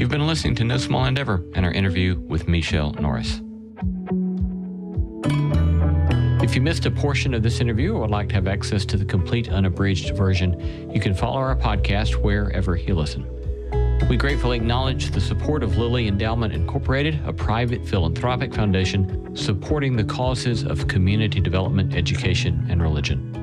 You've been listening to No Small Endeavor and our interview with Michelle Norris. If you missed a portion of this interview or would like to have access to the complete unabridged version, you can follow our podcast wherever you listen. We gratefully acknowledge the support of Lilly Endowment Incorporated, a private philanthropic foundation supporting the causes of community development, education, and religion.